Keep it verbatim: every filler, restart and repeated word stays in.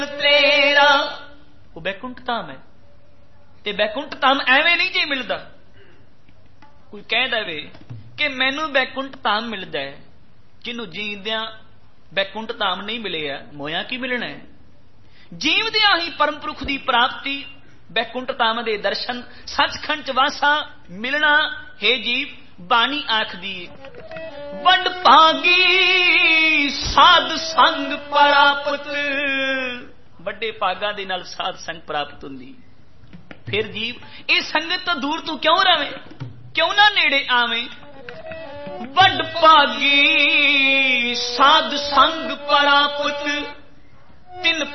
तेरा वो बैकुंठ धाम है। ते बैकुंठ धाम एवें नहीं जी मिलता। कोई कह दे कि मैनू बैकुंठ धाम मिलता है, जिन्हों जींदियां बैकुंठ धाम नहीं मिले है, मोया की मिलना है? जीवदियां ही परम पुरख की प्राप्ति, बैकुंठ धाम के दर्शन, सचखंड वासा मिलना है जीव। बाणी आखदी वड भागी साध संग प्राप्त, बड़े भागा दे नाल साध संग प्राप्त हुंदी। फिर जीव ये संगत तो दूर तू क्यों रवे, क्यों ना नेड़े आवे? वड भागी साध संग प्राप्त, तिन